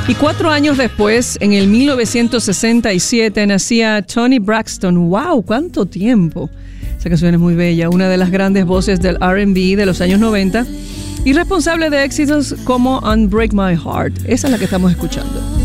Y 4 años después, en el 1967, nacía Toni Braxton. ¡Wow! ¡Cuánto tiempo! Esa canción es muy bella, una de las grandes voces del R&B de los años 90 y responsable de éxitos como Unbreak My Heart. Esa es la que estamos escuchando.